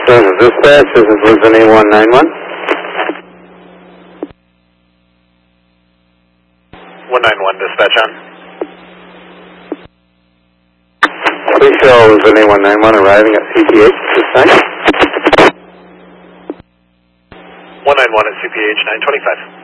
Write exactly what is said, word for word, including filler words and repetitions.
This is dispatch. This is Lisbon A one nine one. one nine one, dispatch on. Please show Lisbon A one nine one arriving at C P H this time. one nine one at C P H nine twenty-five.